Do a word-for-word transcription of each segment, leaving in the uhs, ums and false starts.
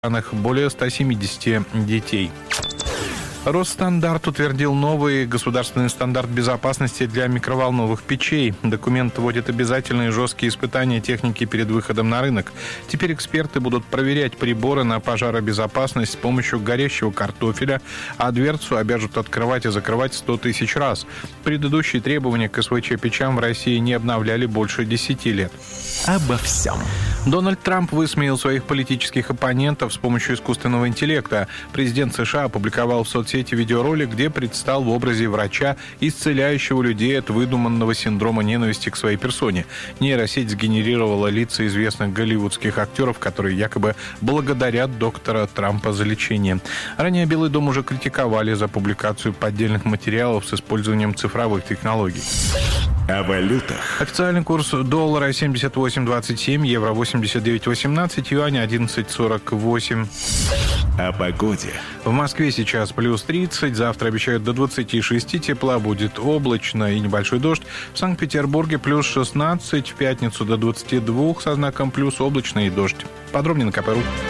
более ста семидесяти детей. Росстандарт утвердил новый государственный стандарт безопасности для микроволновых печей. Документ вводит обязательные жесткие испытания техники перед выходом на рынок. Теперь эксперты будут проверять приборы на пожаробезопасность с помощью горящего картофеля, а дверцу обяжут открывать и закрывать сто тысяч раз. Предыдущие требования к СВЧ-печам в России не обновляли больше десяти лет. Обо всем. Дональд Трамп высмеял своих политических оппонентов с помощью искусственного интеллекта. Президент США опубликовал в соцсети видеоролик, где предстал в образе врача, исцеляющего людей от выдуманного синдрома ненависти к своей персоне. Нейросеть сгенерировала лица известных голливудских актеров, которые якобы благодарят доктора Трампа за лечение. Ранее Белый дом уже критиковали за публикацию поддельных материалов с использованием цифровых технологий. О валютах. Официальный курс доллара семьдесят восемь двадцать семь, евро восемьдесят девять восемнадцать, юань одиннадцать сорок восемь. О погоде. В Москве сейчас плюс тридцать, завтра обещают до двадцати шести, тепла будет облачно и небольшой дождь. В Санкт-Петербурге плюс шестнадцать, в пятницу до двадцати двух со знаком плюс облачно и дождь. Подробнее на ка пэ точка ру.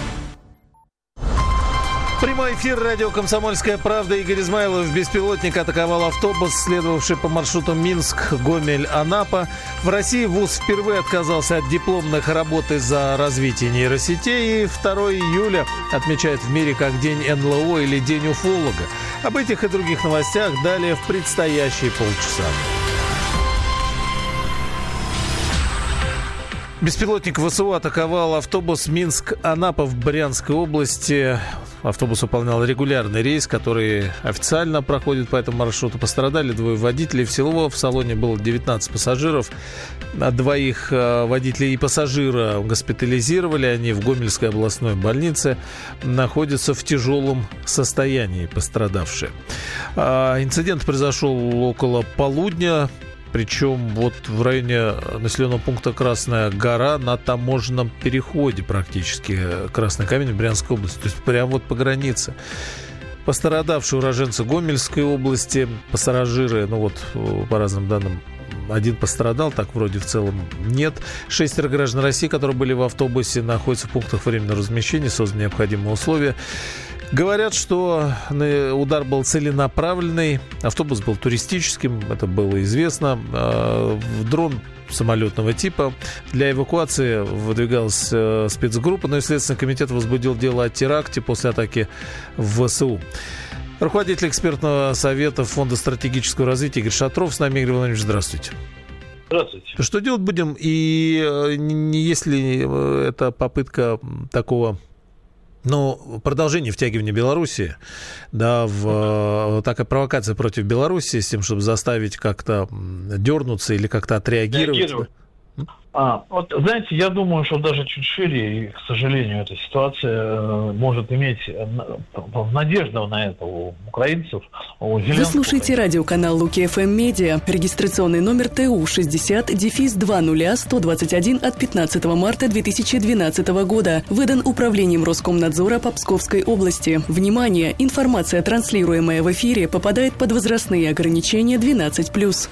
Прямой эфир радио «Комсомольская правда». Игорь Измайлов. Беспилотник атаковал автобус, следовавший по маршруту Минск, Гомель, Анапа. В России ВУЗ впервые отказался от дипломных работ из-за развития нейросетей. И второго июля отмечают в мире как День эн эл о или День уфолога. Об этих и других новостях далее в предстоящие полчаса. Беспилотник вэ эс у атаковал автобус Минск-Анапа в Брянской области. Автобус выполнял регулярный рейс, который официально проходит по этому маршруту. Пострадали двое водителей. Всего в салоне было девятнадцать пассажиров. Двоих водителей и пассажира госпитализировали. Они в Гомельской областной больнице находятся в тяжелом состоянии, пострадавшие. Инцидент произошел около полудня. Причем вот в районе населенного пункта Красная Гора на таможенном переходе практически Красный Камень в Брянской области. То есть прямо вот по границе. Пострадавшие уроженцы Гомельской области, пассажиры, ну вот по разным данным, один пострадал, так вроде в целом нет. Шестеро граждан России, которые были в автобусе, находятся в пунктах временного размещения, созданы необходимые условия. Говорят, что удар был целенаправленный, автобус был туристическим, это было известно. Дрон самолетного типа. Для эвакуации выдвигалась спецгруппа, но и Следственный комитет возбудил дело о теракте после атаки в вэ эс у. Руководитель экспертного совета Фонда стратегического развития Игорь Шатров с нами. Игорь Владимирович, здравствуйте. Здравствуйте. Что делать будем, и не если это попытка такого... Но продолжение втягивания Беларуси, да, в такая провокация против Беларуси с тем, чтобы заставить как-то дернуться или как-то отреагировать. Реагировать. А, вот, знаете, я думаю, что даже чуть шире, и, к сожалению, эта ситуация может иметь надежду на это у украинцев. У Вы слушаете радиоканал Луки эф эм Медиа. Регистрационный номер тэ у шестьдесят два ноль сто двадцать один от пятнадцатого марта две тысячи двенадцатого года. Выдан Управлением Роскомнадзора по Псковской области. Внимание! Информация, транслируемая в эфире, попадает под возрастные ограничения двенадцать плюс.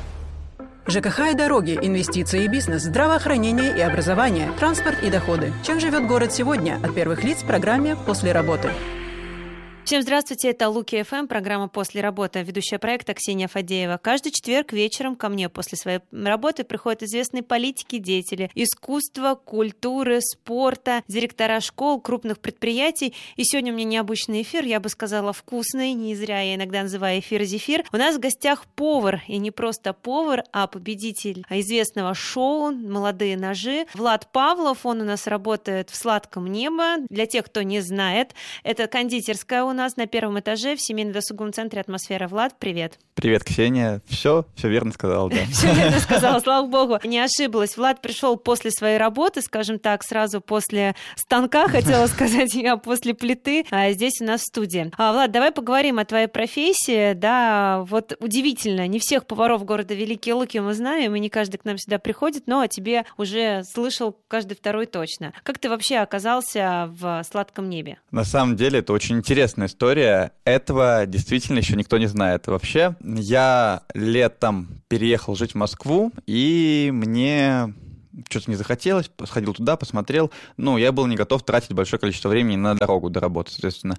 ЖКХ и дороги, инвестиции и бизнес, здравоохранение и образование, транспорт и доходы. Чем живет город сегодня? От первых лиц в программе «После работы». Всем здравствуйте, это Луки эф эм, программа «После работы», ведущая проекта Ксения Фадеева. Каждый четверг вечером ко мне после своей работы приходят известные политики, деятели искусства, культуры, спорта, директора школ, крупных предприятий. И сегодня у меня необычный эфир, я бы сказала, вкусный, не зря я иногда называю эфир «Зефир». У нас в гостях повар, и не просто повар, а победитель известного шоу «Молодые ножи» Влад Павлов. Он у нас работает в «Сладком небо». Для тех, кто не знает, это кондитерская у нас на первом этаже в семейно-досуговом центре «Атмосфера». Влад, привет. Привет, Ксения. Все, все верно сказала, да. Все верно сказала, слава богу. Не ошиблась. Влад пришел после своей работы, скажем так, сразу после станка, хотела сказать я, после плиты, а здесь у нас в студии. А, Влад, давай поговорим о твоей профессии. Да, вот удивительно, не всех поваров города Великие Луки мы знаем, и не каждый к нам сюда приходит, но о тебе уже слышал каждый второй точно. Как ты вообще оказался в «Сладком небе»? На самом деле это очень интересная история. Этого действительно еще никто не знает. Вообще, я летом переехал жить в Москву, и мне что-то не захотелось, сходил туда, посмотрел. Ну, я был не готов тратить большое количество времени на дорогу до работы, соответственно.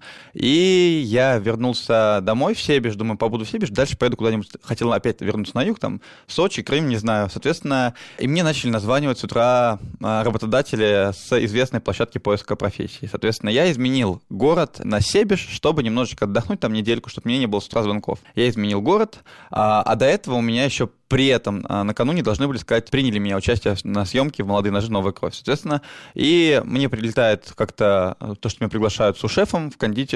И я вернулся домой в Себеж, думаю, побуду в Себеж, дальше поеду куда-нибудь. Хотел опять вернуться на юг, там, Сочи, Крым, не знаю. Соответственно, и мне начали названивать с утра работодатели с известной площадки поиска профессии. Соответственно, я изменил город на Себеж, чтобы немножечко отдохнуть там недельку, чтобы мне не было с утра звонков. Я изменил город, а, а до этого у меня еще при этом а, накануне должны были сказать, приняли меня участие на съемке в «Молодые ножи. Новая кровь». Соответственно, и мне прилетает как-то то, что меня приглашают су-шефом в, кондите...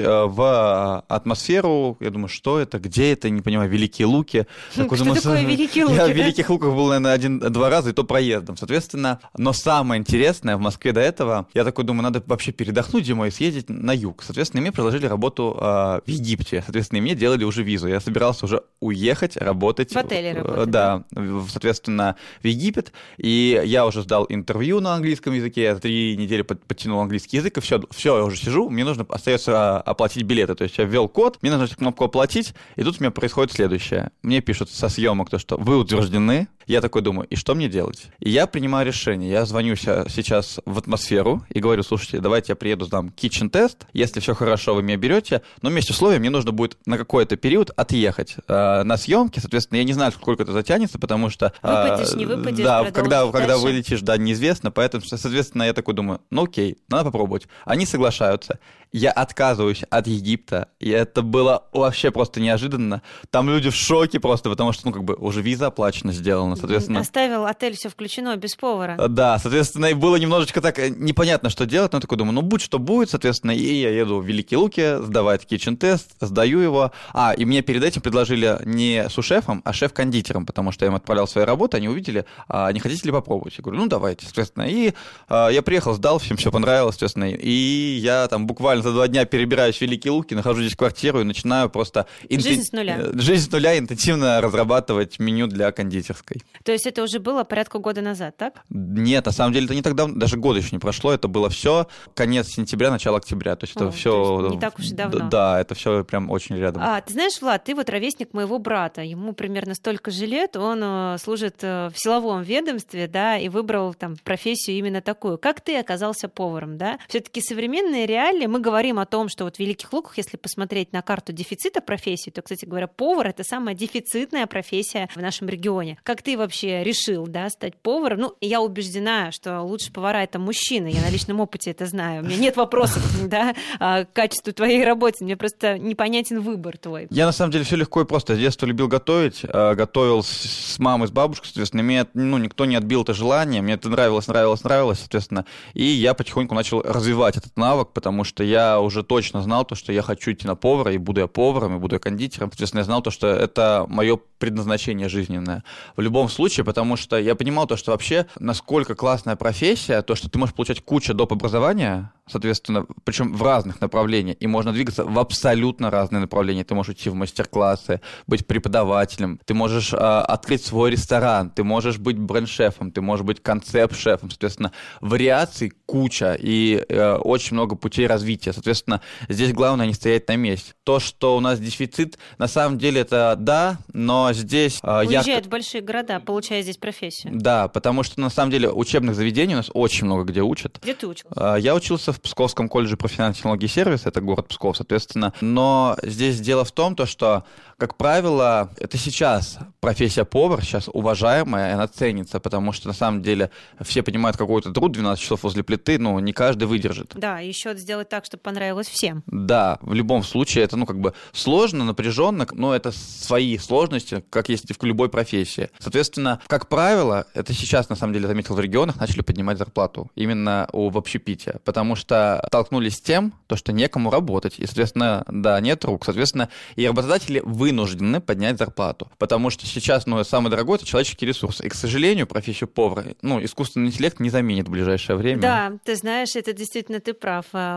в атмосферу. Я думаю, что это, где это, не понимаю, Великие Луки. Что такое Великие Луки? Я в Великих Луках был, наверное, один-два раза, и то проездом. Соответственно, но самое интересное в Москве до этого, я такой думаю, надо вообще передохнуть зимой и съездить на юг. Соответственно, мне предложили работу э, в Египте. Соответственно, и мне делали уже визу. Я собирался уже уехать, работать. В отеле работать. Да, соответственно, в Египет. И я уже сдал интервью на английском языке, я три недели подтянул английский язык, и все, все, я уже сижу, мне нужно, остается оплатить билеты. То есть я ввел код, мне нужно кнопку «Оплатить», и тут у меня происходит следующее. Мне пишут со съемок то, что вы утверждены. Я такой думаю, и что мне делать? И я принимаю решение. Я звоню сейчас в атмосферу и говорю, слушайте, давайте я приеду, сдам kitchen-тест. Если все хорошо, вы меня берете. Но вместе с условием мне нужно будет на какой-то период отъехать э, на съемки. Соответственно, я не знаю, сколько это затянется, потому что... Э, выпадешь, не выпадешь, да, когда, когда дальше. вылетишь, да, неизвестно. Поэтому, соответственно, я такой думаю, ну окей, надо попробовать. Они соглашаются. Я отказываюсь от Египта, и это было вообще просто неожиданно. Там люди в шоке просто, потому что, ну, как бы, уже виза оплачена, сделана, соответственно. Оставил отель, все включено, без повара. Да, соответственно, и было немножечко так непонятно, что делать, но я такой думаю, ну, будь что будет, соответственно, и я еду в Великие Луки, сдавать kitchen-тест, сдаю его. А, и мне перед этим предложили не су-шефом, а шеф-кондитером, потому что я им отправлял свои работы, они увидели, а, не хотите ли попробовать? Я говорю, ну, давайте, соответственно. И а, я приехал, сдал, всем все понравилось, соответственно, и я там буквально за два дня перебираюсь в Великие Луки, нахожу здесь квартиру и начинаю просто... Жизнь с нуля. Жизнь с нуля, интенсивно разрабатывать меню для кондитерской. То есть это уже было порядка года назад, так? Нет, на самом деле это не так давно, даже года еще не прошло, это было все конец сентября, начало октября, то есть это О, все... то есть не так уж и давно. Да, это все прям очень рядом. А, ты знаешь, Влад, ты вот ровесник моего брата, ему примерно столько же лет, он э, служит э, в силовом ведомстве, да, и выбрал там профессию именно такую. Как ты оказался поваром, да? Все-таки современные реалии, мы говорим о том, что вот в Великих Луках, если посмотреть на карту дефицита профессий, то, кстати говоря, повар — это самая дефицитная профессия в нашем регионе. Как ты вообще решил, да, стать поваром? Ну, я убеждена, что лучшие повара — это мужчины, я на личном опыте это знаю. У меня нет вопросов, да, к качеству твоей работы, мне просто непонятен выбор твой. Я, на самом деле, все легко и просто. С детства любил готовить, готовил с мамой, с бабушкой, соответственно, мне, ну, никто не отбил это желание, мне это нравилось, нравилось, нравилось, соответственно, и я потихоньку начал развивать этот навык, потому что я уже точно знал то, что я хочу идти на повара, и буду я поваром, и буду я кондитером. Соответственно, я знал то, что это мое предназначение жизненное. В любом случае, потому что я понимал то, что вообще, насколько классная профессия, то, что ты можешь получать кучу доп. Образования, соответственно, причем в разных направлениях, и можно двигаться в абсолютно разные направления. Ты можешь идти в мастер-классы, быть преподавателем, ты можешь э, открыть свой ресторан, ты можешь быть бренд-шефом, ты можешь быть концепт-шефом, соответственно, вариаций куча и э, очень много путей развития. Соответственно, здесь главное не стоять на месте. То, что у нас дефицит, на самом деле это да, но здесь... Э, Уезжают я... в большие города, получая здесь профессию. Да, потому что на самом деле учебных заведений у нас очень много где учат. Где ты учился? Э, я учился в Псковском колледже профессиональной технологии и сервиса, это город Псков, соответственно. Но здесь дело в том, то, что, как правило, это сейчас профессия повар, сейчас уважаемая, она ценится, потому что на самом деле все понимают, какой-то труд двенадцать часов возле плиты, ну, не каждый выдержит. Да, еще сделать так, чтобы понравилось всем. Да, в любом случае это, ну, как бы сложно, напряженно, но это свои сложности, как есть в любой профессии. Соответственно, как правило, это сейчас, на самом деле, заметил, в регионах начали поднимать зарплату именно у в общепите, потому что столкнулись с тем, то, что некому работать, и, соответственно, да, нет рук, соответственно, и работодатели вынуждены поднять зарплату, потому что сейчас, ну, самый дорогой — это человеческий ресурс, и, к сожалению, профессию повара, ну, искусственный интеллект не заменит в ближайшее время. Да, ты знаешь, это действительно ты прав. Максимум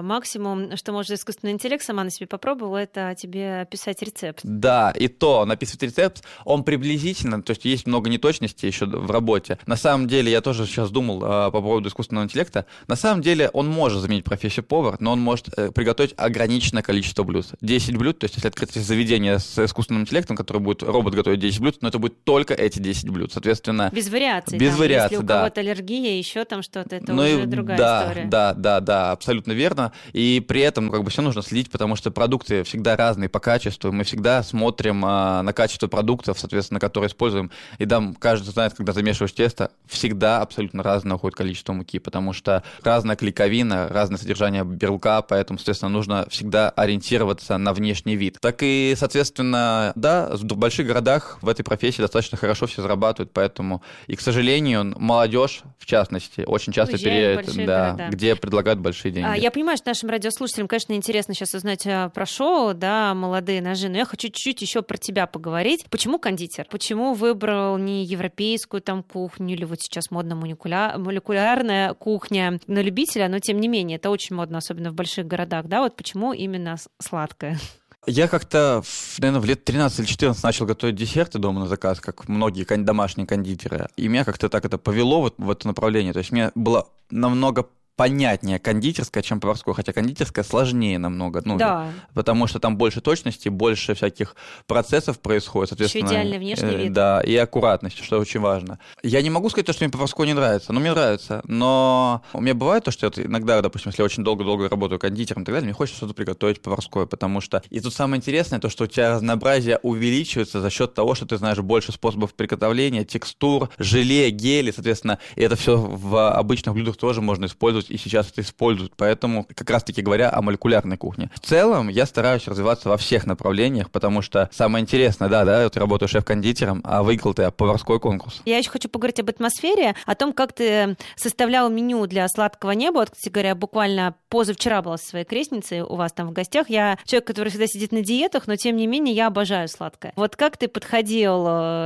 максимум, что может искусственный интеллект, сама на себе попробовала, это тебе писать рецепт. Да, и то написать рецепт, он приблизительно, то есть есть много неточностей еще в работе. На самом деле, я тоже сейчас думал э, по поводу искусственного интеллекта, на самом деле он может заменить профессию повар, но он может э, приготовить ограниченное количество блюд. десять блюд, то есть если открыть заведение с искусственным интеллектом, который будет робот готовить десять блюд, но это будет только эти десять блюд, соответственно... Без вариаций. Без там, вариаций, если у да. кого-то аллергия, еще там что-то, это ну уже и, другая да, история. Да, да, да, абсолютно верно. И при этом как бы все нужно следить, потому что продукты всегда разные по качеству. Мы всегда смотрим а, на качество продуктов, соответственно, которые используем. И да, каждый знает, когда замешиваешь тесто, всегда абсолютно разное уходит количество муки, потому что разная клейковина, разное содержание белка, поэтому, соответственно, нужно всегда ориентироваться на внешний вид. Так и, соответственно, да, в больших городах в этой профессии достаточно хорошо все зарабатывают, поэтому, и, к сожалению, молодежь, в частности, очень часто Уезжает переедет, да, города. где предлагают большие деньги. А, я понимаю, что нашим радиослушателям, конечно, интересно сейчас узнать про шоу, да, «Молодые ножи», но я хочу чуть-чуть еще про тебя поговорить. Почему кондитер? Почему выбрал не европейскую там кухню, или вот сейчас модно молекуля... молекулярная кухня на любителя, но тем не менее, это очень модно, особенно в больших городах, да, вот почему именно сладкое? Я как-то, наверное, в лет тринадцать или четырнадцать начал готовить десерты дома на заказ, как многие домашние кондитеры. И меня как-то так это повело вот в это направление. То есть мне было намного понятнее кондитерская, чем поварское, хотя кондитерская сложнее намного, ну, да. потому что там больше точности, больше всяких процессов происходит, соответственно. Еще идеальный внешний э, вид. Да, и аккуратность, что очень важно. Я не могу сказать, что мне поварское не нравится, но мне нравится, но у меня бывает то, что вот иногда, допустим, если я очень долго-долго работаю кондитером и так далее, мне хочется что-то приготовить поварское, потому что... И тут самое интересное, то, что у тебя разнообразие увеличивается за счет того, что ты знаешь больше способов приготовления, текстур, желе, гели, соответственно, и это все в обычных блюдах тоже можно использовать, и сейчас это используют, поэтому как раз-таки говоря о молекулярной кухне. В целом я стараюсь развиваться во всех направлениях, потому что самое интересное, да, да, ты работаешь шеф-кондитером, а выиграл ты поварской конкурс. Я еще хочу поговорить об атмосфере, о том, как ты составлял меню для «Сладкого неба». Вот, кстати говоря, буквально позавчера была со своей крестницей у вас там в гостях. Я человек, который всегда сидит на диетах, но тем не менее я обожаю сладкое. Вот как ты подходил,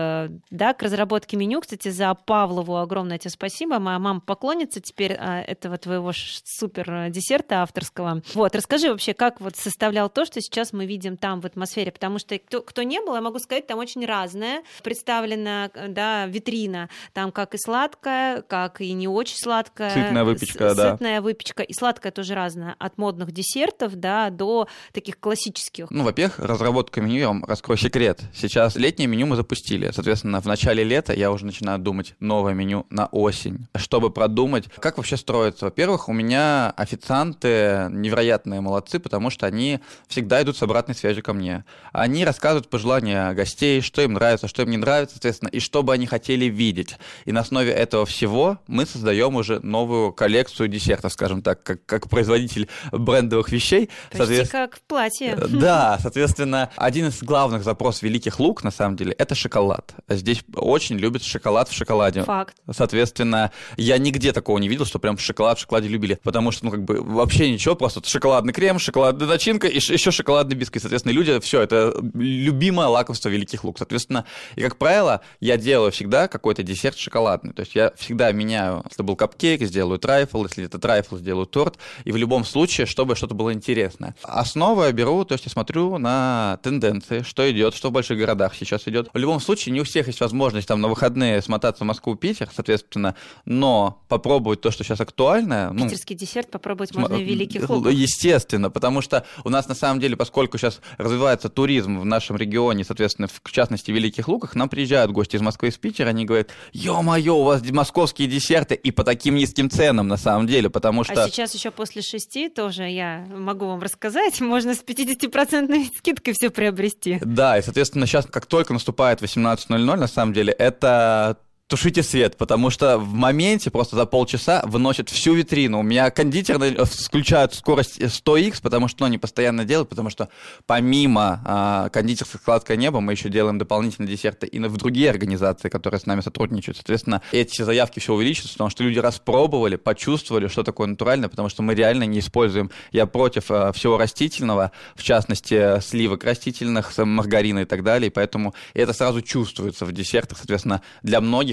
да, к разработке меню? Кстати, за Павлову огромное тебе спасибо. Моя мама поклонница теперь этого твоего супер десерта авторского. Вот, расскажи вообще, как вот составлял то, что сейчас мы видим там в атмосфере, потому что кто, кто не был, я могу сказать, там очень разное. Представлена, да, витрина, там как и сладкое, как и не очень сладкое. Сытная выпечка, с- да. Сытная выпечка. И сладкое тоже разное. От модных десертов, да, до таких классических. Ну, во-первых, разработка меню, я вам раскрою секрет. Сейчас летнее меню мы запустили. Соответственно, в начале лета я уже начинаю думать новое меню на осень, чтобы продумать, как вообще строится. Во-первых, у меня официанты невероятные молодцы, потому что они всегда идут с обратной связью ко мне. Они рассказывают пожелания гостей, что им нравится, что им не нравится, соответственно, и что бы они хотели видеть. И на основе этого всего мы создаем уже новую коллекцию десертов, скажем так, как, как производитель брендовых вещей. Почти как в платье. Да, соответственно, один из главных запросов Великих Луг, на самом деле, это шоколад. Здесь очень любят шоколад в шоколаде. Факт. Соответственно, я нигде такого не видел, что прям шоколад в шоколаде любили, потому что, ну, как бы, вообще ничего, просто шоколадный крем, шоколадная начинка и еще шоколадный бисквит. Соответственно, люди, все, это любимое лакомство Великих Луг. Соответственно, и, как правило, я делаю всегда какой-то десерт шоколадный. То есть я всегда меняю, если это был капкейк, сделаю трайфл, если это трайфл, сделаю торт. И в любом случае, чтобы что-то было интересное. Основу я беру, то есть я смотрю на тенденции, что идет, что в больших городах сейчас идет. В любом случае, не у всех есть возможность там на выходные смотаться в Москву, Питер, соответственно, но попробовать то, что сейчас актуально. Ну, питерский десерт попробовать можно в Великих Лугах. Естественно, потому что у нас на самом деле, поскольку сейчас развивается туризм в нашем регионе, соответственно, в частности, в Великих Лугах, нам приезжают гости из Москвы и из Питера, они говорят: ё-моё, у вас московские десерты и по таким низким ценам, на самом деле, потому что... А сейчас еще после шести тоже я могу вам рассказать, можно с пятидесятипроцентной скидкой все приобрести. Да, и, соответственно, сейчас, как только наступает восемнадцать ноль ноль, на самом деле, это... Тушите свет, потому что в моменте просто за полчаса выносят всю витрину. У меня кондитер включают скорость сто икс, потому что ну, они постоянно делают, потому что помимо а, кондитерской «Сладкое небо» мы еще делаем дополнительные десерты и в другие организации, которые с нами сотрудничают. Соответственно, эти заявки все увеличатся, потому что люди распробовали, почувствовали, что такое натуральное, потому что мы реально не используем. Я против а, всего растительного, в частности, сливок растительных, маргарина и так далее, и поэтому это сразу чувствуется в десертах. Соответственно, для многих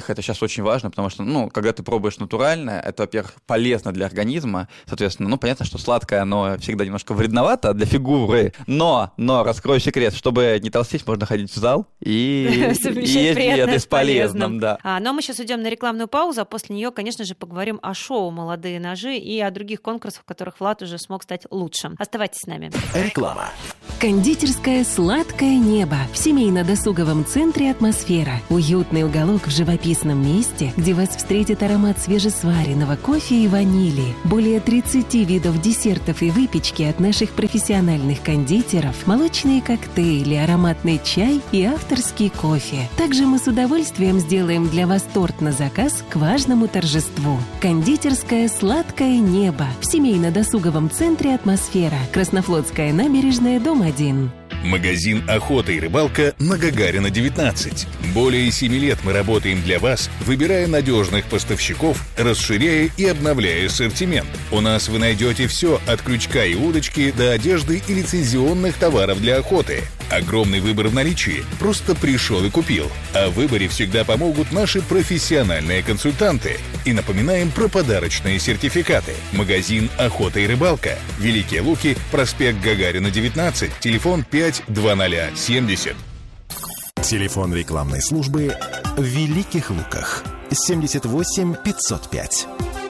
них это сейчас очень важно, потому что, ну, когда ты пробуешь натуральное, это, во-первых, полезно для организма, соответственно, ну, понятно, что сладкое, оно всегда немножко вредновато для фигуры, но, но, раскрою секрет, чтобы не толстеть, можно ходить в зал и есть это с полезным, да. А, но мы сейчас уйдем на рекламную паузу, а после нее, конечно же, поговорим о шоу «Молодые ножи» и о других конкурсах, в которых Влад уже смог стать лучшим. Оставайтесь с нами. Реклама. Кондитерская «Сладкое небо» в семейно-досуговом центре «Атмосфера». Уютный уголок в живописном месте, где вас встретит аромат свежесваренного кофе и ванили. Более тридцати видов десертов и выпечки от наших профессиональных кондитеров, молочные коктейли, ароматный чай и авторский кофе. Также мы с удовольствием сделаем для вас торт на заказ к важному торжеству. Кондитерская «Сладкое небо» в семейно-досуговом центре «Атмосфера». Краснофлотская набережная, дом один. Магазин «Охота и рыбалка» на Гагарина, девятнадцать. Более семи лет мы работаем для вас, выбирая надежных поставщиков, расширяя и обновляя ассортимент. У нас вы найдете все от крючка и удочки до одежды и лицензионных товаров для охоты. Огромный выбор в наличии. Просто пришел и купил. А в выборе всегда помогут наши профессиональные консультанты. И напоминаем про подарочные сертификаты. Магазин «Охота и рыбалка». Великие Луки, проспект Гагарина, девятнадцать, телефон пять двадцать семьдесят. Телефон рекламной службы в Великих Луках. семьдесят восемь пятьсот пять.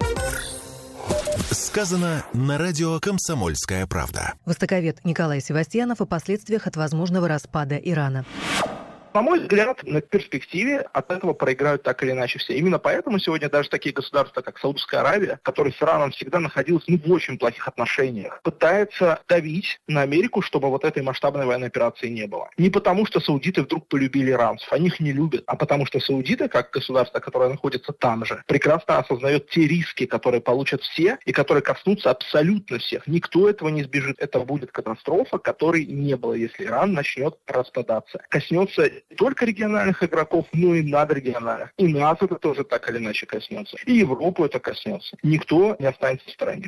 Сказано на радио «Комсомольская правда». Востоковед Николай Севастьянов о последствиях от возможного распада Ирана. На мой взгляд, на перспективе от этого проиграют так или иначе все. Именно поэтому сегодня даже такие государства, как Саудовская Аравия, которая с Ираном всегда находилась ну, в очень плохих отношениях, пытается давить на Америку, чтобы вот этой масштабной военной операции не было. Не потому, что саудиты вдруг полюбили иранцев, они их не любят, а потому что саудиты, как государство, которое находится там же, прекрасно осознает те риски, которые получат все и которые коснутся абсолютно всех. Никто этого не избежит. Это будет катастрофа, которой не было, если Иран начнет распадаться. Коснется не только региональных игроков, но и надрегиональных. И нас это тоже так или иначе коснется. И Европу это коснется. Никто не останется в стороне.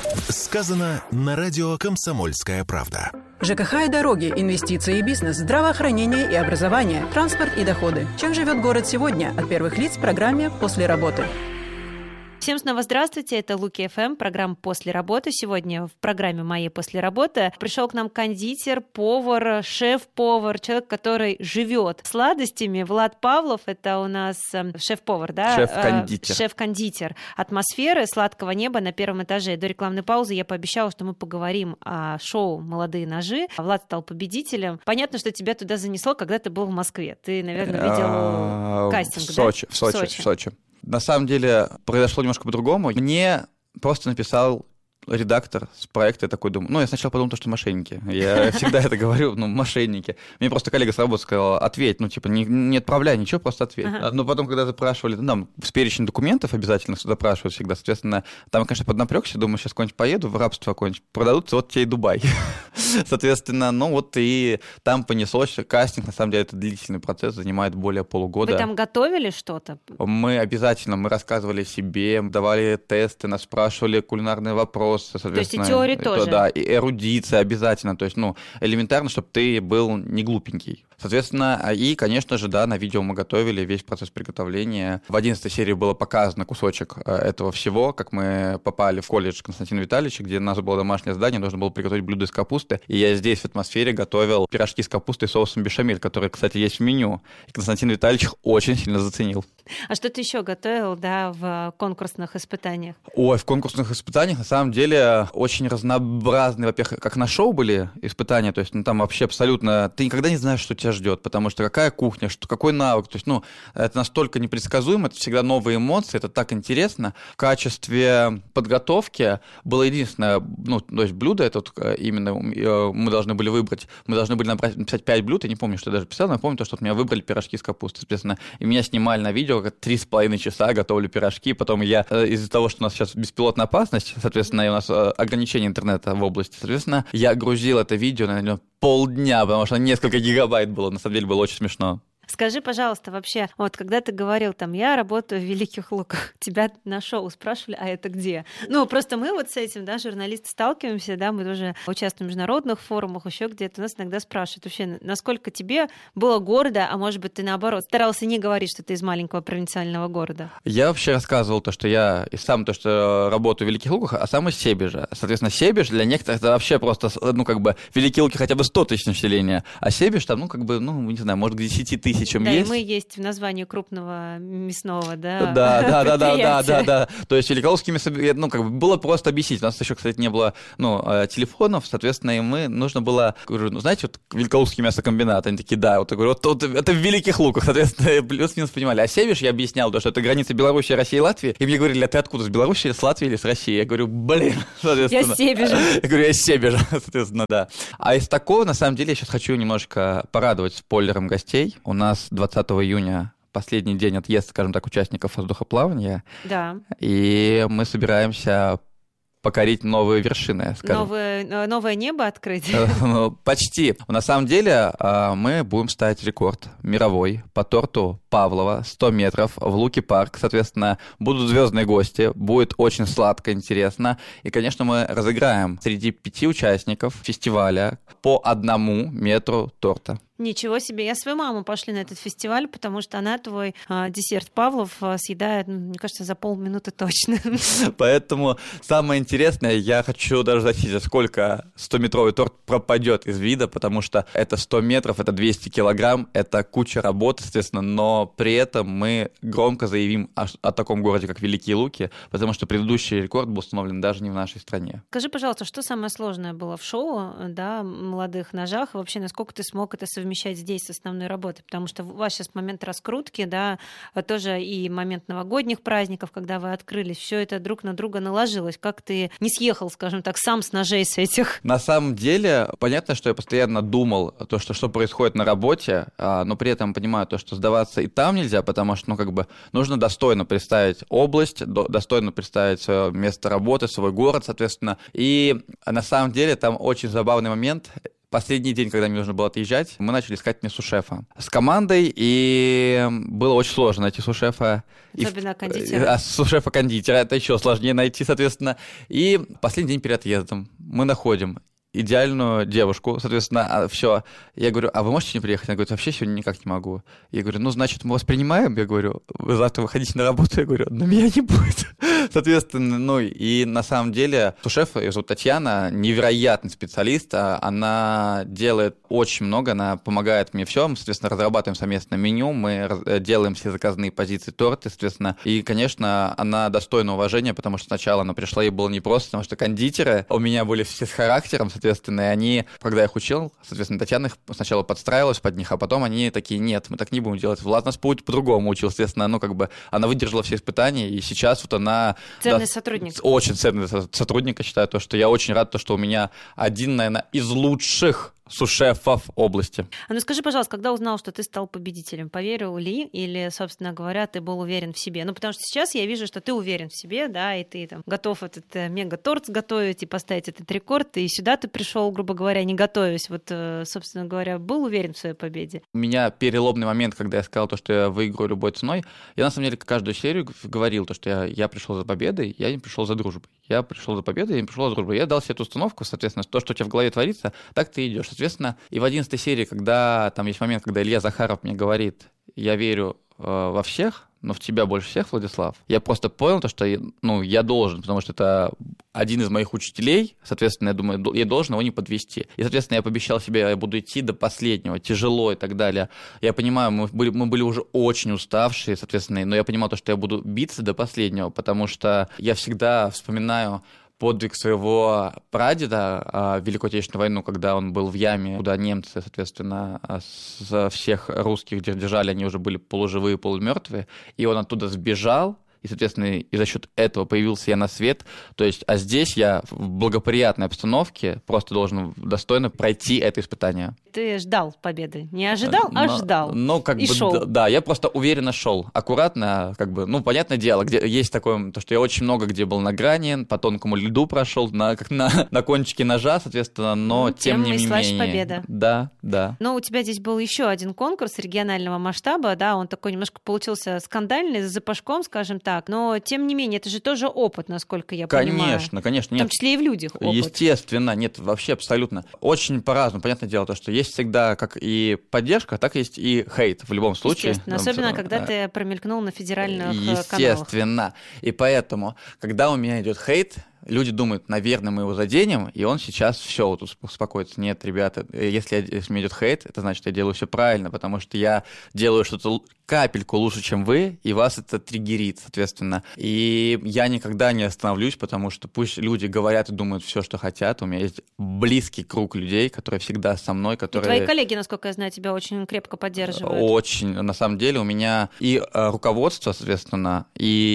Сказано на радио «Комсомольская правда». ЖКХ и дороги, инвестиции и бизнес, здравоохранение и образование, транспорт и доходы. Чем живет город сегодня? От первых лиц в программе «После работы». Всем снова здравствуйте, это Луки эф эм, программа «После работы». Сегодня в программе моей «После работы» пришел к нам кондитер, повар, шеф-повар, человек, который живет сладостями. Влад Павлов, это у нас шеф-повар, да? Шеф-кондитер. Шеф-кондитер «Атмосферы», «Сладкого неба» на первом этаже. До рекламной паузы я пообещала, что мы поговорим о шоу «Молодые ножи». Влад стал победителем. Понятно, что тебя туда занесло, когда ты был в Москве. Ты, наверное, видел кастинг, в Сочи, да? В Сочи, в Сочи. На самом деле произошло немножко по-другому. Мне просто написал редактор с проекта, я такой думаю, ну, я сначала подумал, что мошенники. Я всегда это говорю, ну, мошенники. Мне просто коллега с работы сказала, ответь, ну, типа, не, не отправляй ничего, просто ответь. Ага. Но потом, когда запрашивали, ну, там, с перечень документов обязательно запрашивают всегда, соответственно, там, конечно, поднапрёкся, думаю, сейчас куда-нибудь поеду, в рабство какое-нибудь продадут, вот тебе и Дубай. Соответственно, ну, вот и там понеслось. Кастинг, на самом деле, это длительный процесс, занимает более полугода. Вы там готовили что-то? Мы обязательно, мы рассказывали себе, давали тесты, нас спрашивали кулинарные вопросы. То есть и теория тоже? Да, и эрудиция обязательно. То есть, ну, элементарно, чтобы ты был не глупенький. Соответственно, и, конечно же, да, на видео мы готовили весь процесс приготовления. В одиннадцатой серии было показано кусочек этого всего, как мы попали в колледж Константина Витальевича, где у нас было домашнее задание, нужно было приготовить блюдо из капусты. И я здесь в атмосфере готовил пирожки с капустой и соусом бешамель, которые, кстати, есть в меню. И Константин Витальевич их очень сильно заценил. А что ты еще готовил, да, в конкурсных испытаниях? Ой, в конкурсных испытаниях, на самом деле, очень разнообразные, во-первых, как на шоу были испытания, то есть, ну, там вообще абсолютно, ты никогда не знаешь, что тебя ждет, потому что какая кухня, что, какой навык, то есть, ну, это настолько непредсказуемо, это всегда новые эмоции, это так интересно. В качестве подготовки было единственное, ну, то есть, блюдо, это вот именно мы должны были выбрать, мы должны были набрать, написать пять блюд, я не помню, что я даже писал, но я помню то, что меня выбрали пирожки с капустой, соответственно, и меня снимали на видео, как три с половиной часа готовлю пирожки, потом я, из-за того, что у нас сейчас беспилотная опасность, соответственно, и у нас ограничение интернета в области, соответственно, я грузил это видео, наверное, полдня, потому что несколько гигабайт было, на самом деле было очень смешно. Скажи, пожалуйста, вообще, вот когда ты говорил, там, я работаю в Великих Луках, тебя на шоу спрашивали, а это где? Ну, просто мы вот с этим, да, журналисты сталкиваемся, да, мы тоже участвуем в международных форумах, еще где-то нас иногда спрашивают вообще, насколько тебе было гордо, а может быть, ты наоборот старался не говорить, что ты из маленького провинциального города? Я вообще рассказывал то, что я и сам то, что работаю в Великих Луках, а сам из Себежа. Соответственно, Себеж для некоторых это вообще просто, ну, как бы, Великие Луки хотя бы сто тысяч населения, а Себеж там, ну, как бы, ну, не знаю, может, к десяти тысячам да, есть. Да, и мы есть в названии крупного мясного, да, да, да, да, да, да, да, да. То есть Великолукские мясо, ну, как бы, было просто объяснить. У нас еще, кстати, не было, ну, телефонов, соответственно, и мы, нужно было, говорю, ну, знаете, вот Великолукский мясокомбинат, они такие, да, вот я говорю, вот, вот это в Великих Луках, соответственно, плюс-минус понимали. А Себеж я объяснял, то, что это граница Беларуси, России и Латвии, и мне говорили, а ты откуда, с Беларуси, с Латвии или с России? Я говорю, блин, соответственно. Я с Себежа. Я говорю, я из Себежа, соответственно, да. А из такого, на самом деле, я сейчас хочу немножко порадовать спойлером гостей. У нас двадцатого июня последний день отъезда, скажем так, участников воздухоплавания. Да. И мы собираемся покорить новые вершины, скажем. Новое, новое небо открыть? Почти. На самом деле мы будем ставить рекорд мировой по торту Павлова, сто метров в Луки-парк. Соответственно, будут звездные гости, будет очень сладко, интересно. И, конечно, мы разыграем среди пяти участников фестиваля по одному метру торта. Ничего себе. Я свою маму пошли на этот фестиваль, потому что она твой э, десерт Павлов э, съедает, мне кажется, за полминуты точно. Поэтому самое интересное, я хочу даже засечь, сколько стометровый торт пропадет из вида, потому что это сто метров, это двести килограмм, это куча работы, соответственно, но при этом мы громко заявим о, о таком городе, как Великие Луки, потому что предыдущий рекорд был установлен даже не в нашей стране. Скажи, пожалуйста, что самое сложное было в шоу, да, «Молодых ножах», вообще, насколько ты смог это совмещать здесь с основной работой, потому что у вас сейчас момент раскрутки, да, тоже и момент новогодних праздников, когда вы открылись, все это друг на друга наложилось. Как ты не съехал, скажем так, сам с ножей с этих? На самом деле, понятно, что я постоянно думал, то, что, что происходит на работе, но при этом понимаю то, что сдаваться и там нельзя, потому что, ну, как бы, нужно достойно представить область, достойно представить свое место работы, свой город, соответственно. И на самом деле там очень забавный момент. Последний день, когда мне нужно было отъезжать, мы начали искать мне сушефа с командой, и было очень сложно найти сушефа. Особенно и, кондитера. А сушефа-кондитера это еще сложнее найти, соответственно. И последний день перед отъездом мы находим идеальную девушку, соответственно, все. Я говорю, а вы можете не приехать? Она говорит, вообще сегодня никак не могу. Я говорю, ну, значит, мы вас принимаем? Я говорю, вы завтра выходите на работу? Я говорю, но меня не будет. Соответственно, ну, и на самом деле сушеф, ее зовут Татьяна, невероятный специалист, она делает очень много, она помогает мне все, мы, соответственно, разрабатываем совместное меню, мы делаем все заказные позиции торта, соответственно, и, конечно, она достойна уважения, потому что сначала она пришла, ей было непросто, потому что кондитеры у меня были все с характером, соответственно, и они, когда я их учил, соответственно, Татьяна их сначала подстраивалась под них, а потом они такие, нет, мы так не будем делать. Влад нас будет по-другому учил, соответственно, ну, как бы, она выдержала все испытания, и сейчас вот она... Ценный да, сотрудник. Очень ценный сотрудник, я считаю, то, что я очень рад, то, что у меня один, наверное, из лучших сушефов области. А ну скажи, пожалуйста, когда узнал, что ты стал победителем, поверил ли или, собственно говоря, ты был уверен в себе? Ну, потому что сейчас я вижу, что ты уверен в себе, да, и ты там готов этот мега-торт сготовить и поставить этот рекорд, и сюда ты пришел, грубо говоря, не готовясь. Вот, собственно говоря, был уверен в своей победе? У меня переломный момент, когда я сказал то, что я выиграю любой ценой. Я, на самом деле, каждую серию говорил то, что я, я пришел за победой, я не пришел за дружбой. Я пришел за победой, я не пришел за дружбой. Я дал себе эту установку, соответственно, то, что у тебя в голове творится, так ты идешь. Соответственно, и в одиннадцатой серии, когда там есть момент, когда Илья Захаров мне говорит, я верю э, во всех, но в тебя больше всех, Владислав, я просто понял то, что ну, я должен, потому что это один из моих учителей, соответственно, я думаю, я должен его не подвести. И, соответственно, я пообещал себе, я буду идти до последнего, тяжело и так далее. Я понимаю, мы были, мы были уже очень уставшие, соответственно, но я понимал то, что я буду биться до последнего, потому что я всегда вспоминаю подвиг своего прадеда в Великую Отечественную войну, когда он был в яме, куда немцы, соответственно, со всех русских держали, они уже были полуживые, полумертвые, и он оттуда сбежал, и, соответственно, и за счет этого появился я на свет. То есть, а здесь я в благоприятной обстановке просто должен достойно пройти это испытание. Ты ждал победы. Не ожидал, а но, ждал. Ну, как и бы, шел. Да, да, я просто уверенно шел. Аккуратно, как бы, ну, понятное дело, где есть такое, то, что я очень много где был на грани, по тонкому льду прошел, на, как на, на кончике ножа, соответственно, но ну, тем, тем не менее. Победа. Да, да. Но у тебя здесь был еще один конкурс регионального масштаба, да, он такой немножко получился скандальный, с запашком, скажем так, но тем не менее, это же тоже опыт, насколько я конечно, понимаю. Конечно, конечно. В том числе и в людях опыт. Естественно, нет, вообще абсолютно. Очень по-разному, понятное дело, то, что есть всегда как и поддержка, так есть и хейт в любом случае. Естественно, особенно там, когда ты промелькнул на федеральных естественно. каналах. Естественно. И поэтому, когда у меня идет хейт, люди думают, наверное, мы его заденем, и он сейчас все вот успокоится. Нет, ребята, если, я, если мне идет хейт, это значит, я делаю все правильно, потому что я делаю что-то капельку лучше, чем вы, и вас это триггерит, соответственно. И я никогда не остановлюсь, потому что пусть люди говорят и думают все, что хотят. У меня есть близкий круг людей, которые всегда со мной, которые... И твои коллеги, насколько я знаю, тебя очень крепко поддерживают. Очень. На самом деле у меня и руководство, соответственно,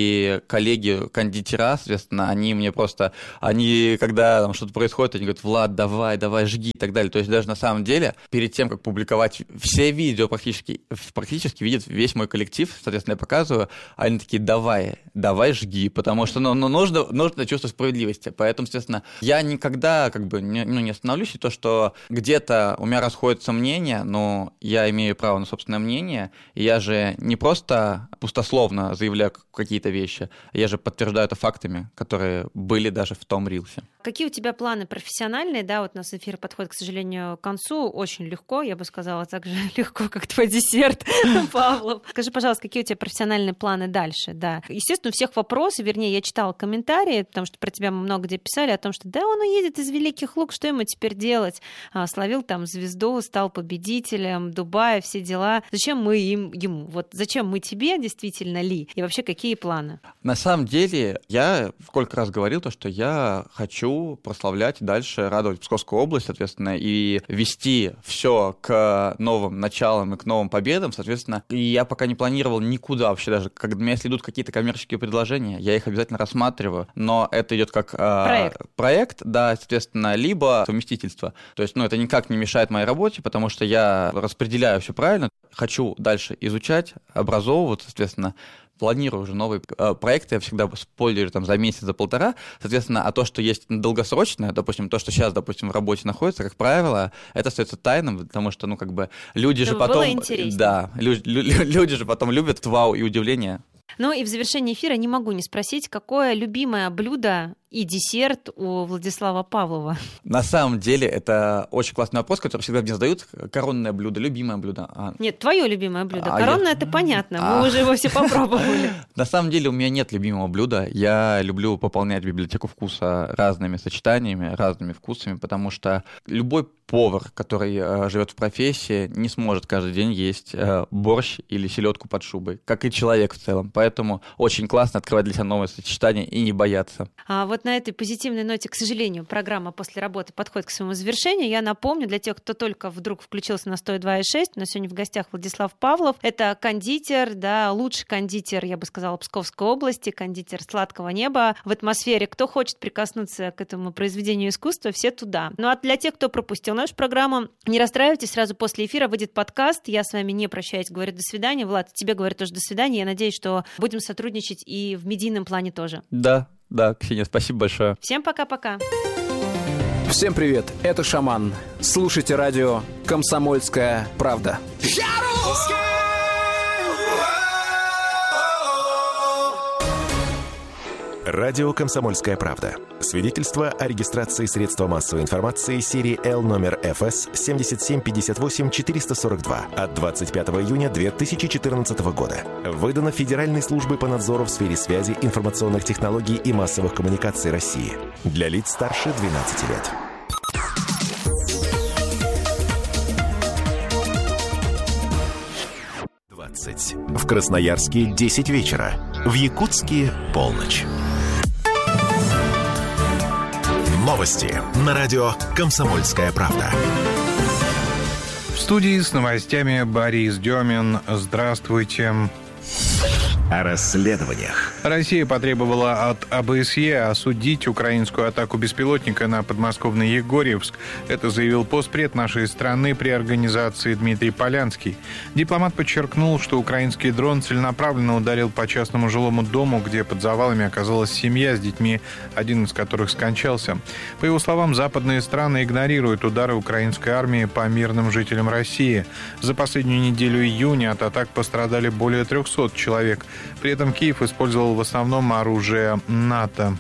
и коллеги-кондитера, соответственно, они мне просто... Они, когда там что-то происходит, они говорят: Влад, давай, давай, жги и так далее. То есть даже на самом деле, перед тем, как публиковать все видео, практически, практически видят весь мой коллектив, соответственно, я показываю, они такие: давай, давай, жги, потому что ну, ну, нужно, нужно чувство справедливости. Поэтому, естественно, я никогда как бы не, ну, не остановлюсь, и то, что где-то у меня расходятся мнения, но я имею право на собственное мнение, и я же не просто пустословно заявляю какие-то вещи, я же подтверждаю это фактами, которые были даже в том рилсе. Какие у тебя планы профессиональные? Да, вот у нас эфир подходит, к сожалению, к концу. Очень легко, я бы сказала, так же легко, как твой десерт, Павлов. Скажи, пожалуйста, какие у тебя профессиональные планы дальше? Да. Естественно, у всех вопросы, вернее, я читала комментарии, потому что про тебя мы много где писали, о том, что да, он уедет из Великих Луг, что ему теперь делать? А, словил там звезду, стал победителем, Дубая, все дела. Зачем мы им, ему? Вот зачем мы тебе, действительно ли? И вообще, какие планы? На самом деле, я сколько раз говорил то, что я хочу прославлять дальше, радовать Псковскую область, соответственно, и вести все к новым началам и к новым победам, соответственно. И я пока не планировал никуда вообще даже. Когда у меня если идут какие-то коммерческие предложения, я их обязательно рассматриваю, но это идет как э, проект. проект, да, соответственно, либо совместительство. То есть, ну, это никак не мешает моей работе, потому что я распределяю все правильно. Хочу дальше изучать, образовываться, соответственно, планирую уже новые э, проекты, я всегда спойлерю там за месяц, за полтора, соответственно, а то, что есть долгосрочное, допустим, то, что сейчас, допустим, в работе находится, как правило, это остается тайным, потому что, ну, как бы, люди Чтобы же потом... было интереснее. Да, люди, люди же потом любят вау и удивление. Ну и в завершении эфира не могу не спросить, какое любимое блюдо и десерт у Владислава Павлова? На самом деле, это очень классный вопрос, который всегда мне задают. Коронное блюдо, любимое блюдо. А... Нет, твое любимое блюдо. А Коронное, я... это понятно, а... мы уже его все попробовали. На самом деле, у меня нет любимого блюда. Я люблю пополнять библиотеку вкуса разными сочетаниями, разными вкусами, потому что любой повар, который э, живет в профессии, не сможет каждый день есть э, борщ или селедку под шубой, как и человек в целом. Поэтому очень классно открывать для себя новые сочетания и не бояться. А вот на этой позитивной ноте, к сожалению, программа «После работы» подходит к своему завершению. Я напомню, для тех, кто только вдруг включился на сто два и шесть, у нас сегодня в гостях Владислав Павлов. Это кондитер, да, лучший кондитер, я бы сказала, Псковской области, кондитер «Сладкого неба» в атмосфере. Кто хочет прикоснуться к этому произведению искусства, все туда. Ну а для тех, кто пропустил нашу программу, не расстраивайтесь, сразу после эфира выйдет подкаст. Я с вами не прощаюсь, говорю до свидания. Влад, тебе говорю тоже до свидания. Я надеюсь, что будем сотрудничать и в медийном плане тоже. Да, да, Ксения, спасибо большое. Всем пока-пока. Всем привет, это Шаман. Слушайте радио «Комсомольская правда». Радио «Комсомольская правда». Свидетельство о регистрации средства массовой информации серии Л номер эф эс семь семь пять восемь четыре сорок два от двадцать пятого июня две тысячи четырнадцатого года. Выдано Федеральной службой по надзору в сфере связи, информационных технологий и массовых коммуникаций России. Для лиц старше двенадцати лет. двадцать. В Красноярске десять вечера. В Якутске полночь. Новости на радио «Комсомольская правда». В студии с новостями Борис Демин. Здравствуйте. О расследованиях. Россия потребовала от ОБСЕ осудить украинскую атаку беспилотника на подмосковный Егорьевск. Это заявил постпред нашей страны при организации Дмитрий Полянский. Дипломат подчеркнул, что украинский дрон целенаправленно ударил по частному жилому дому, где под завалами оказалась семья с детьми, один из которых скончался. По его словам, западные страны игнорируют удары украинской армии по мирным жителям России. За последнюю неделю июня от атак пострадали более трехсот человек. При этом Киев использовал в основном оружие НАТО.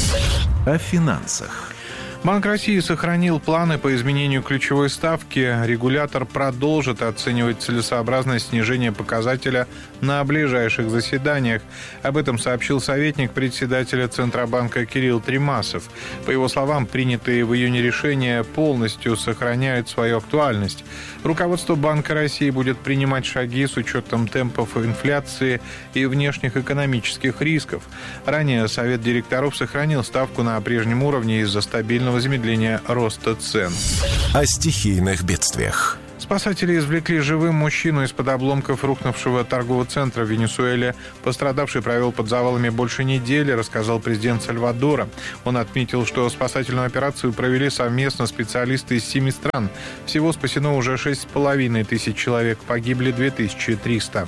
О финансах. Банк России сохранил планы по изменению ключевой ставки. Регулятор продолжит оценивать целесообразность снижения показателя на ближайших заседаниях. Об этом сообщил советник председателя Центробанка Кирилл Тремасов. По его словам, принятые в июне решения полностью сохраняют свою актуальность. Руководство Банка России будет принимать шаги с учетом темпов инфляции и внешних экономических рисков. Ранее Совет директоров сохранил ставку на прежнем уровне из-за стабильного замедления роста цен. О стихийных бедствиях. Спасатели извлекли живым мужчину из-под обломков рухнувшего торгового центра в Венесуэле. Пострадавший провел под завалами больше недели, рассказал президент Сальвадора. Он отметил, что спасательную операцию провели совместно специалисты из семи стран. Всего спасено уже шесть с половиной тысяч человек, погибли две тысячи триста.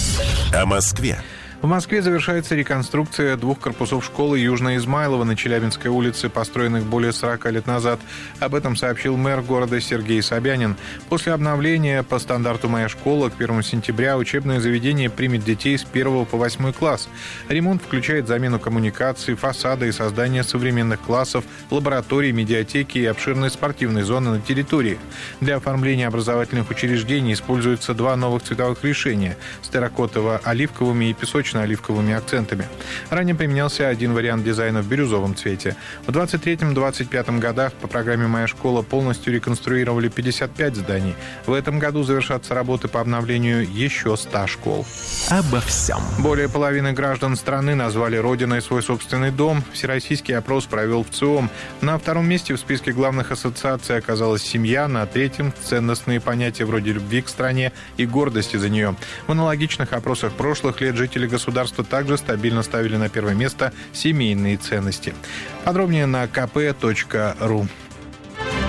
О Москве. В Москве завершается реконструкция двух корпусов школы Южная Измайлова на Челябинской улице, построенных более сорока лет назад. Об этом сообщил мэр города Сергей Собянин. После обновления по стандарту «Моя школа» к первому сентября учебное заведение примет детей с первого по восьмой класс. Ремонт включает замену коммуникаций, фасада и создание современных классов, лабораторий, медиатеки и обширной спортивной зоны на территории. Для оформления образовательных учреждений используются два новых цветовых решения с терракотово-оливковыми и песочно оливковыми акцентами. Ранее применялся один вариант дизайна в бирюзовом цвете. В двадцать третьем — двадцать пятом годах по программе «Моя школа» полностью реконструировали пятьдесят пять зданий. В этом году завершатся работы по обновлению еще ста школ. Обо всем. Более половины граждан страны назвали родиной свой собственный дом. Всероссийский опрос провел в ЦИОМ. На втором месте в списке главных ассоциаций оказалась семья, на третьем — ценностные понятия вроде любви к стране и гордости за нее. В аналогичных опросах прошлых лет жители государства также стабильно ставили на первое место семейные ценности. Подробнее на ка пэ точка ру.